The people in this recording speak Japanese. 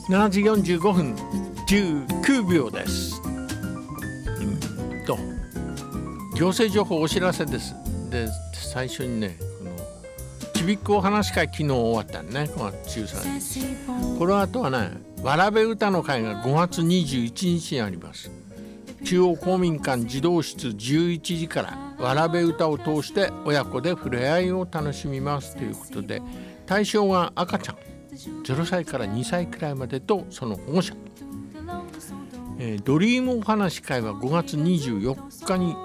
7時45分19秒です。行政情報お知らせです。で、最初にね、このちびっこお話会昨日終わったんね、5月13日。この後はね、わらべ歌の会が5月21日にあります。中央公民館児童室11時からわらべ歌を通して親子で触れ合いを楽しみますということで、対象が赤ちゃん0歳から2歳くらいまでとその保護者。ドリームお話会は5月24日に